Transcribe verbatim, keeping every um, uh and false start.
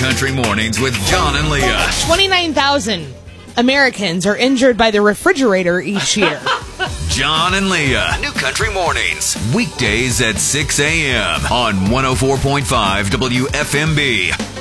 Country Mornings with John and Leah. twenty-nine thousand Americans are injured by the refrigerator each year. John and Leah. New Country Mornings. Weekdays at six a.m. on one oh four point five W F M B.